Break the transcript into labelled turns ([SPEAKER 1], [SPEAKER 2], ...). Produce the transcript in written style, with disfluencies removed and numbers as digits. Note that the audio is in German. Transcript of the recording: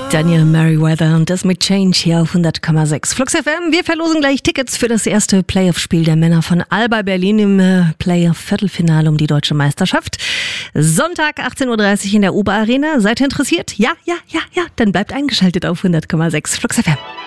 [SPEAKER 1] Daniel Merriweather und das mit Change hier auf 100,6 Flux FM. Wir verlosen gleich Tickets für das erste Playoff-Spiel der Männer von Alba Berlin im Playoff-Viertelfinale um die deutsche Meisterschaft. Sonntag 18.30 Uhr in der Ober Arena. Seid ihr interessiert? Ja? Dann bleibt eingeschaltet auf 100,6 Flux FM.